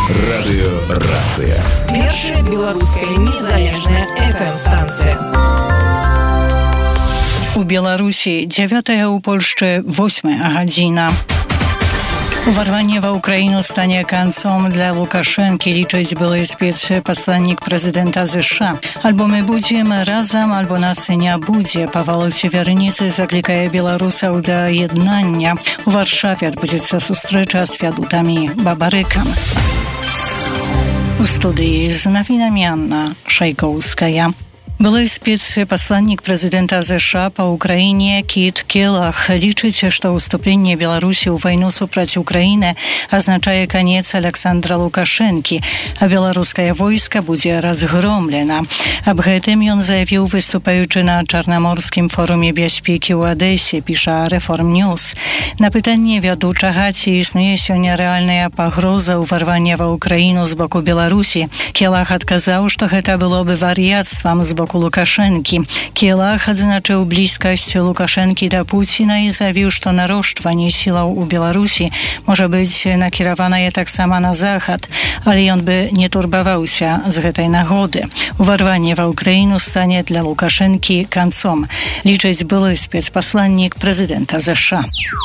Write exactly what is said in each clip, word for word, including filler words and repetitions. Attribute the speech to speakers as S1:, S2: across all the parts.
S1: Радыёрацыя.
S2: Першая беларуская незалежная эф эм-станцыя.
S3: У Беларусі дзявятая, у Польшчы восьмая гадзіна. Уварванне ва ўкраіну стане канцом для Лукашэнкі, лічыць былы спецпасланнік прэзідэнта ЗША. Альбо мы будзем разам, альбо нас не будзе. Павал Севярніцы заклікае беларусаў да яднання. У Варшаве адбудзецца сустрэча з Фядутамі Бабарыкам. У студыі з навінамі Анна Шайкоўская. Былы спецпасланнік прэзідэнта ЗША па Ўкраіне Кіт Келах лічыць, што ўступленне Беларусі ў вайну супраць Украіны азначае канец Аляксандра Лукашэнкі, а беларускае войска будзе разгромлена. Аб гэтым ён заявіў, выступаючы на Чарнаморскім форуме бяспекі ў Адэсе, піша Reform News. На пытанне вядучага, ці існуе сёння рэальная пагроза ўварвання ва Ўкраіну з боку Беларусі, Келах адказаў, што гэта было бы вар'яцтвам з боку Лукашэнкі. Келах адзначыў блізкасць Лукашэнкі да Пуціна і заявіў, што нарошчванне сілаў у Беларусі можа быць накіраванае таксама на захад, але ён бы не турбаваўся з гэтай нагоды. Уварванне ва Ўкраіну стане для Лукашэнкі канцом, лічыць былы спецпасланнік прэзідэнта ЗША.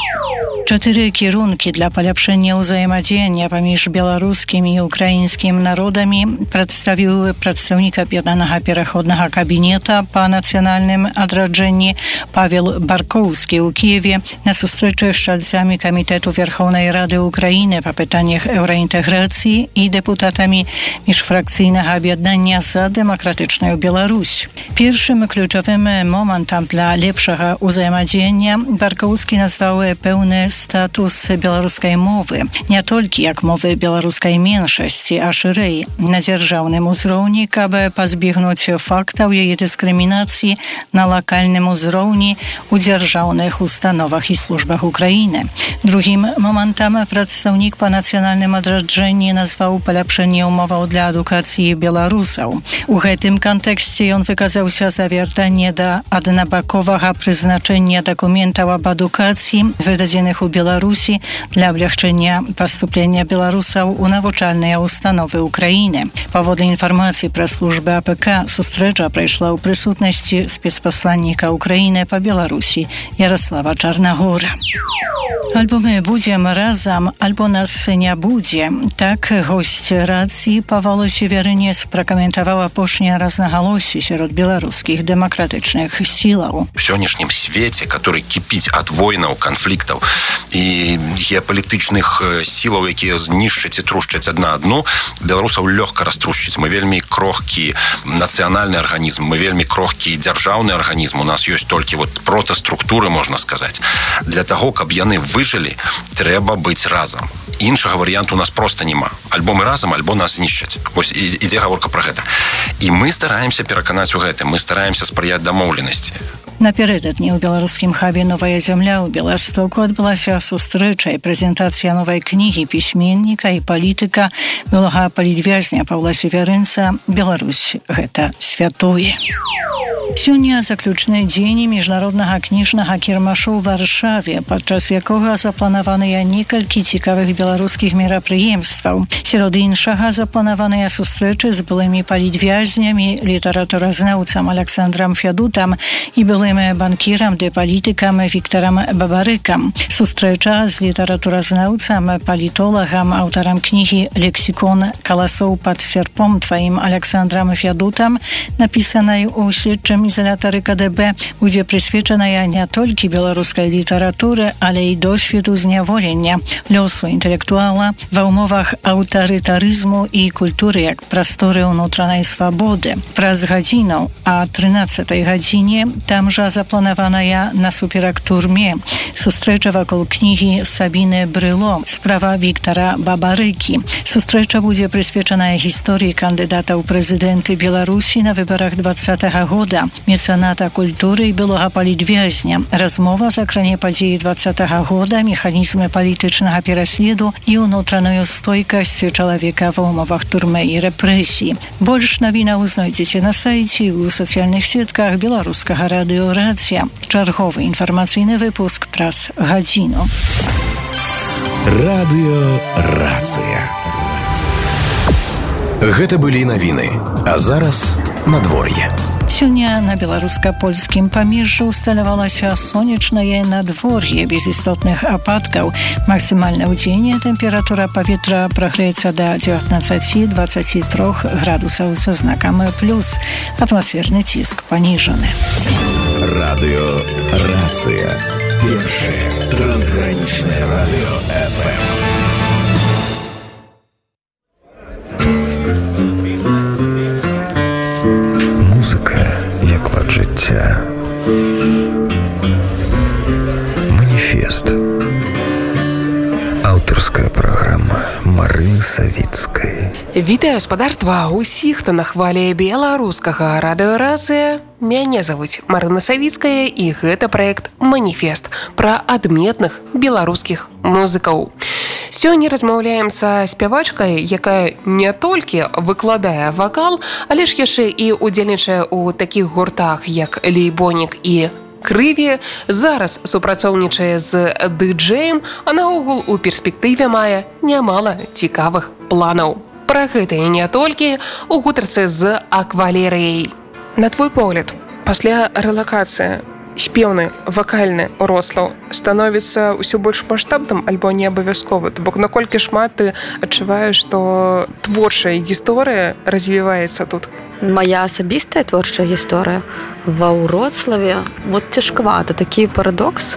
S3: Чатыры кірункі для паляпшэння ўзаемадзеяння паміж беларускімі і украінскім народамі прадставіў прадстаўнік аб'яднанага пераходнага кабінета па нацыянальным адраджэнні Павел Баркоўскі ў Кіеве на сустрэчы з чальцамі камітэту Верховнай Рады Украіны па пытаннях еўраінтэграцыі і дэпутатамі міжфракцыйнага аб'яднання за дэмакратычную Беларусь. Першым ключавым момантам для лепшага ўзаемадзеяння Баркоўскі назваў пэўны статус беларускай мовы, не толькі як мовы беларускай меншасці, а шырэй на дзяржаўным узроўні, каб пазбегнуць фактаў яе дыскрымінацыі на лакальным узроўні у дзяржаўных установах і службах Украіны. Другім момантам прадстаўнік па нацыянальным адраджэнні назваў паляпшэнне ўмоваў для адукацыі беларусаў. У гэтым кантэксце ён выказаўся за вяртанне да аднабаковага прызначэння дакументаў аб адукацыі, выдадзеных у Беларусі для аблягчэння паступлення беларусаў у навучальныя установы Украіны. Паводле інфармацыі пра службы а пэ ка, сустрэча прайшла ў прысутнасці спецпасланніка Украіны па Беларусі Ярослава Чарнагора. Альбо мы будзем разам, альбо нас не будзе. Так госць рацыі Павал Севярніц пракаментаваў апошняе рознагалоссі сярод беларускіх дэмакратычных сілаў.
S4: В сённяшнім свеце, который кіпіць ад войнаў, канфліктаў і геапалітычных сілаў, якія знішчаць і трушчаць адна адну, беларусаў лёгка раструшчыць. Мы вельмі крохкі нацыянальны арганізм, мы вельмі крохкі дзяржаўны арганізм. У нас ёсць толькі вот протаструктуры, можна сказаць. Для таго, каб яны выжылі, трэба быць разам. Іншага варыянту у нас проста няма. Альбо мы разам, альбо нас знішчаць. Вось ідзе гаворка пра гэта. І мы стараемся пераканаць у гэтым, мы стараемся спрыяць дамоўленасці.
S3: Напярэдадні ў беларускім хабе «Новая зямля» ў Беластоку адбылася сустрэча і прэзентацыя новай кнігі пісьменніка і палітыка былога палітвязня Павла Севярынца «Беларусь – гэта святое». Сёння заключны дзень міжнароднага кніжнага кірмашу ў Варшаве, падчас якога запланаваныя некалькі цікавых беларускіх мерапрыемстваў. Сярод іншага запланаваныя сустрэчы з былымі палітвязнямі, літаратуразнаўцам Аляксандрам Фядутам і былым банкірам ды палітыкам Віктарам Бабарыкам. Сустрэча з літаратуразнаўцам, палітолагам, аўтарам кнігі «Лексікон каласоў пад серпом» тваім Аляксандрам Фядутам, напісанай у следчым ізалятары ка дэ бэ, будзе прысвечаная не толькі беларускай літаратуры, але і досведу зняволення, лёсу інтэлектуала ва ўмовах аўтарытарызму і культуры як прасторы ўнутранай свабоды. Праз гадзіну, а трынаццатай гадзіне там жа запланаваная насуперак турме сустрэча вакол кнігі Сабіны Брыло «Справа Віктара Бабарыкі». Сустрэча будзе прысвечаная гісторыі кандыдата ў прэзідэнты Беларусі на выбарах двадцатага года, мецэната культуры і былога палітвязня. Размова закране падзеі двадцатага года, механізмы палітычнага пераследу і ўнутраную стойкасць чалавека ва ўмовах турмы і рэпрэсій. Больш навінаў знойдзеце на сайце і ў сацыяльных сетках беларускага радыёрацыя. Чарговы інфармацыйны выпуск праз гадзіну.
S1: Радыёрацыя. Гэта былі навіны, а зараз надвор'е.
S3: Сёння на беларуска-польскім памежжы усталявалася сонечнае надвор'е без істотных ападкаў. Максімальная ўдзень тэмпература паветра прагрэецца да дзевятнаццаць дваццаць тры градусаў са знакам плюс. Атмасферны ціск паніжаны.
S1: Радыё Рацыя. Першае трансгранічнае радыё эф эм.
S5: Як лад жыцця. Маніфест. Аўтарская праграма Марыны Савіцкай.
S6: Вітаю гаспадарства ўсіх, хто на хвалі беларускага радыё Рацыя. Мяне завуць Марына Савіцкая, і гэта праект «Маніфест» пра адметных беларускіх музыкаў. Сёння размаўляем са спявачкай, якая не толькі выкладае вакал, але ж яшчэ і удзельнічае ў такіх гуртах, як «Лейбонік» і «Крыві», зараз супрацоўнічае з ды-джэем, а наогул у перспектыве мае нямала цікавых планаў. Пра гэта і не толькі у гутарцы з «Аквалерыяй».
S7: На твой погляд, пасля рэлакацыі спеўны вакальны рослаў становіцца ўсё больш маштабным альбо не абавязкова? То бок, наколькі шмат ты адчуваеш, што творчая гісторыя развіваецца тут?
S8: Моя асабістая творчая гісторыя ва Ўроцлаве, вот цяжкавата, такі парадокс,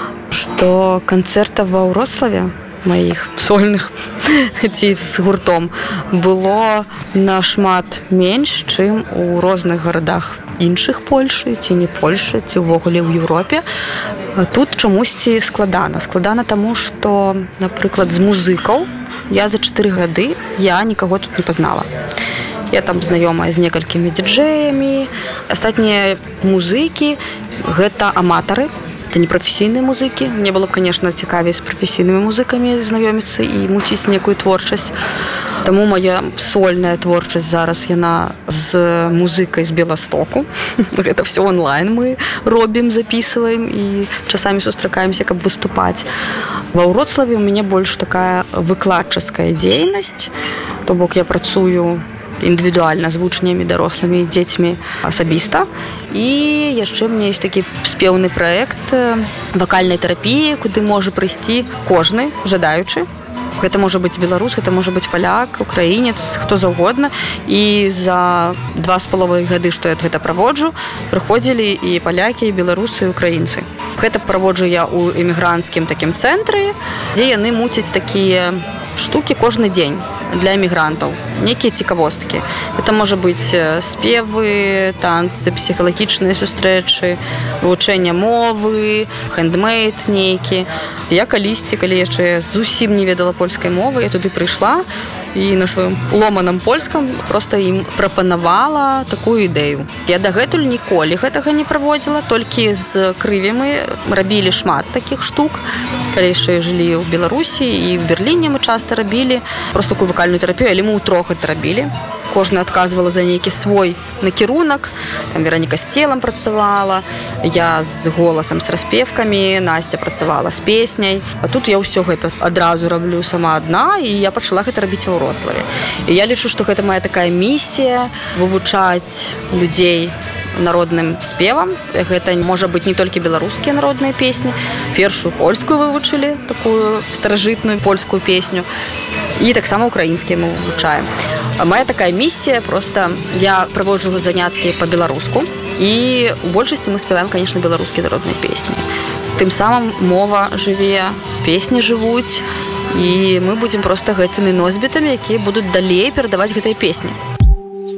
S8: што канцэртаў ва Ўроцлаве маіх сольных ці з гуртом было нашмат менш, чым у розных гарадах іншых Польшы, ці не Польшы, ці ўвогуле ў Еўропе. Тут чамусьці складана. Складана таму, што, напрыклад, з музыкаў я за чатыры гады я нікаго тут не пазнала. Я там знаёмая з некалькімі дыджэямі. Астатнія музыкі – гэта аматары, это не прафесійныя музыкі. Мне было б, конечно, цікавей з прафесійнымі музыкамі знаёміцца і муціць некую творчасць. Таму моя сольная творчасць зараз, яна з музыкай з Беластоку. Гэта все онлайн мы робім, записываем і часамі сустракаемся, каб выступаць. Ва Ўроцлаве у мяне больш такая выкладчаская дзейнасць. То бок я працую індывідуальна з вучнямі, дарослымі, дзецьмі асабіста. І яшчэ у мяне ёсць такі спеўны праект вакальнай тэрапіі, куды можа прыйсці кожны жадаючы. Гэта можа быць беларус, гэта можа быць паляк, украінец, хто заўгодна. І за два з паловай гады, што я гэта праводжу, прыходзілі і палякі, і беларусы, і украінцы. Гэта праводжу я ў эмігранцкім такім цэнтры, дзе яны муцяць такія штукі кожны дзень для эмігрантаў, некія цікавосткі. Это можа быць спевы, танцы, псіхалагічныя сустрэчы, вывучэнне мовы, хэндмейд нейкі. Я калісьці, калі яшчэ зусім не ведала польскай мовы, я туды прыйшла і на сваім ломаным польскам проста ім прапанавала такую ідэю. Я дагэтуль ніколі гэтага не праводзіла, толькі з Крыві мы рабілі шмат такіх штук. Калі яшчэ жылі ў Беларусі і в Берліне мы часта рабілі просто такую вакальную тэрапію, але мы ўтрох гэта рабілі. Кожна адказвала за нейкі свой накірунак. Там Вераніка з целам працавала, я з голасам, з распевкамі, Настя працавала з песняй. А тут я ўсё гэта адразу раблю сама адна, і я пачала гэта рабіць ва Ўроцлаве. І я лічу, што гэта моя такая місія вывучаць людзей народным спевам. Гэта можа быць не толькі беларускія народныя песні. Першую польскую вывучылі, такую старажытную польскую песню. І таксама украінскія мы вывучаем. Моя такая місія, просто я праводжу заняткі па-беларуску. І у большасці мы спяваем, конечно, беларускія народныя песні. Тым самым мова жыве, песні жывуць. І мы будзем проста гэтымі носьбітамі, якія будуць далей перадаваць гэтыя песні.